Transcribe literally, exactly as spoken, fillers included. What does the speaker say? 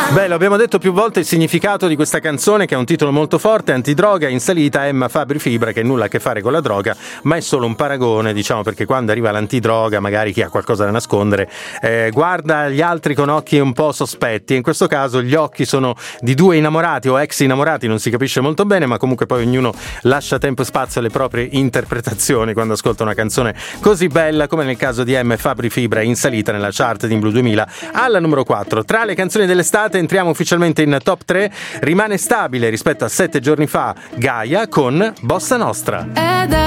Beh, lo abbiamo detto più volte il significato di questa canzone, che ha un titolo molto forte: antidroga, in salita Emma Fabri Fibra, che nulla a che fare con la droga, ma è solo un paragone, diciamo, perché quando arriva l'antidroga, magari chi ha qualcosa da nascondere eh, guarda gli altri con occhi un po' sospetti. In questo caso gli occhi sono di due innamorati o ex innamorati, non si capisce molto bene, ma comunque poi ognuno lascia tempo e spazio alle proprie interpretazioni quando ascolta una canzone così bella, come nel caso di Emma Fabri Fibra, in salita nella chart di Blu duemila alla numero quattro. Tra le canzoni dell'estate entriamo ufficialmente in top tre. Rimane stabile rispetto a sette giorni fa Gaia con Bossa Nostra.